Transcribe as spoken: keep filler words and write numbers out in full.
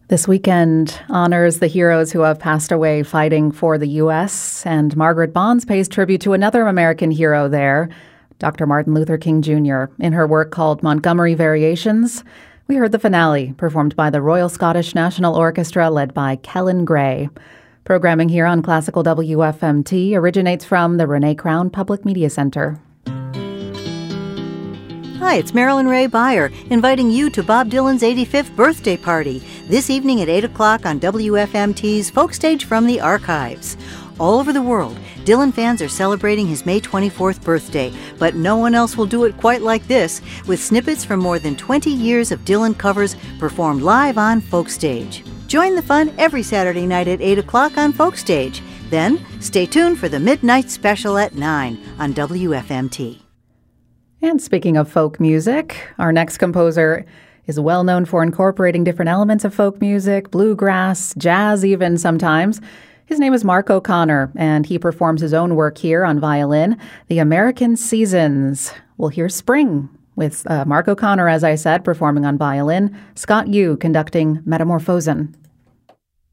This weekend honors the heroes who have passed away fighting for the U S, and Margaret Bonds pays tribute to another American hero there, Doctor Martin Luther King Junior, in her work called Montgomery Variations. We heard the finale, performed by the Royal Scottish National Orchestra, led by Kellen Gray. Programming here on Classical W F M T originates from the Renee Crown Public Media Center. Hi, it's Marilyn Ray Beyer, inviting you to Bob Dylan's eighty-fifth birthday party this evening at eight o'clock on W F M T's Folk Stage from the Archives. All over the world, Dylan fans are celebrating his May twenty-fourth birthday, but no one else will do it quite like this, with snippets from more than twenty years of Dylan covers performed live on Folk Stage. Join the fun every Saturday night at eight o'clock on Folk Stage. Then, stay tuned for the Midnight Special at nine on W F M T. And speaking of folk music, our next composer is well known for incorporating different elements of folk music, bluegrass, jazz even sometimes. His name is Mark O'Connor, and he performs his own work here on violin, The American Seasons. We'll hear Spring with uh, Mark O'Connor, as I said, performing on violin, Scott Yu conducting Metamorphosen.